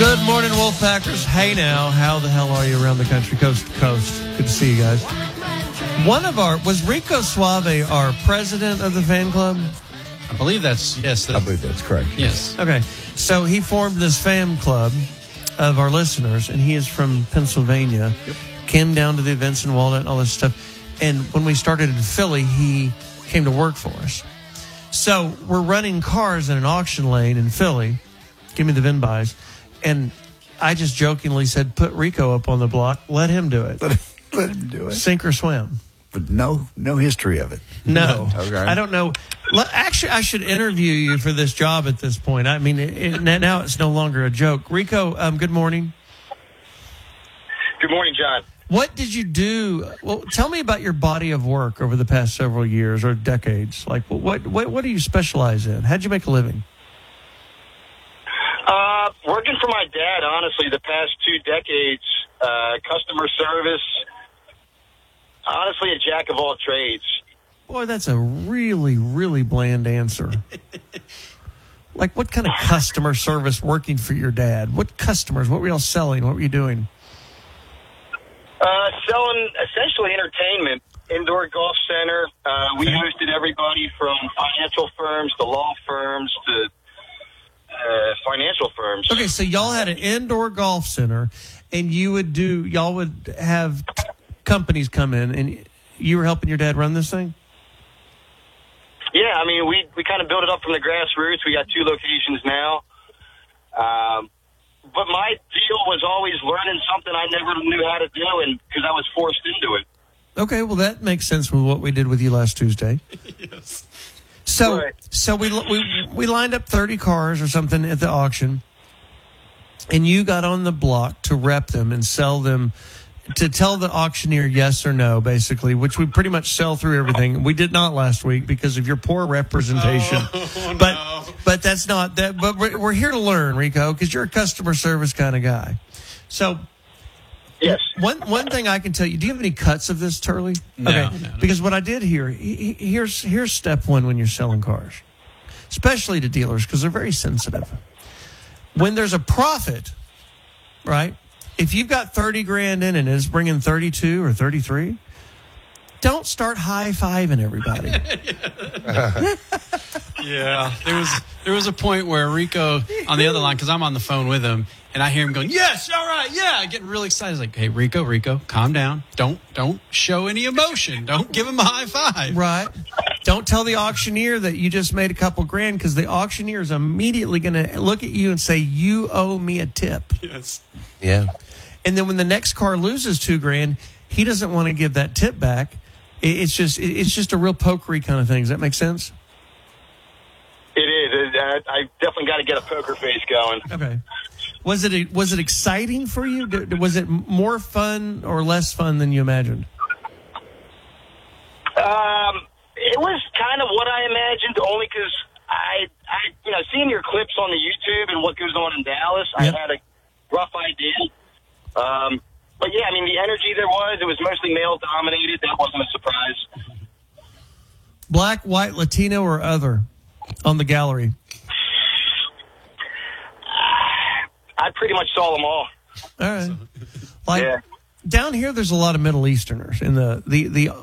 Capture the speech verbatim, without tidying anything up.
Good morning, Wolfpackers. Hey now, how the hell are you around the country, coast to coast? Good to see you guys. One of our, was Rico Suave our president of the fan club? I believe that's, yes. I believe that's correct. Yes. Okay, so he formed this fan club of our listeners, and he is from Pennsylvania. Yep. Came down to the events in Walnut and all this stuff. And when we started in Philly, he came to work for us. So we're running cars in an auction lane in Philly. Give me the VIN buys. And I just jokingly said, put Rico up on the block. Let him do it. Let, let him do it. Sink or swim. But no no history of it. No. Okay. I don't know. Actually, I should interview you for this job at this point. I mean, it, it, now it's no longer a joke. Rico, um, good morning. Good morning, John. What did you do? Well, tell me about your body of work over the past several years or decades. Like, what what what do you specialize in? How'd you make a living? Uh, working for my dad, honestly, the past two decades, uh, customer service, honestly, a jack of all trades. Boy, that's a really, really bland answer. Like, what kind of customer service working for your dad? What customers? What were y'all selling? What were you doing? Uh, selling essentially entertainment, indoor golf center. Uh, we hosted everybody from financial firms to law firms to uh, financial firms. Okay, so y'all had an indoor golf center, and you would do, y'all would have companies come in, and you were helping your dad run this thing? Yeah, I mean, we, we kind of built it up from the grassroots. We got two locations now. Um, but my deal was always learning something I never knew how to do, and because I was forced into it. Okay, well, that makes sense with what we did with you last Tuesday. Yes. So, Right. so we, we we lined up thirty cars or something at the auction, and you got on the block to rep them and sell them, to tell the auctioneer yes or no, basically, which we pretty much sell through everything. We did not last week because of your poor representation. Oh, but no. but that's not that. But we're, we're here to learn, Rico, because you're a customer service kind of guy. So. Yes. One one thing I can tell you, do you have any cuts of this, Turley? No, okay. no, no. Because what I did here, he- he- here's here's step one when you're selling cars, especially to dealers, because they're very sensitive. When there's a profit, right? If you've got thirty grand in and it's bringing thirty-two or thirty-three, don't start high-fiving everybody. Yeah. There was there was a point where Rico on the other line, because I'm on the phone with him, and I hear him going, yes, all right, yeah, getting really excited. I was like, hey, Rico, Rico, calm down. Don't don't show any emotion. Don't give him a high five. Right. Don't tell the auctioneer that you just made a couple grand, because the auctioneer is immediately going to look at you and say, you owe me a tip. Yes. Yeah. And then when the next car loses two grand, he doesn't want to give that tip back. It- It's just it- it's just a real pokery kind of thing. Does that make sense? It is. I, I definitely got to get a poker face going. Okay. Was it was it exciting for you? Did- Was it more fun or less fun than you imagined? Um, it was kind of what I imagined, only because I, I, you know, seeing your clips on the YouTube and what goes on in Dallas, Yep. I had a rough idea. Um, but yeah, I mean, the energy there was, it was mostly male dominated. That wasn't a surprise. Black, white, Latino, or other on the gallery? I pretty much saw them all. All right. Like Yeah. down here, there's a lot of Middle Easterners in the the the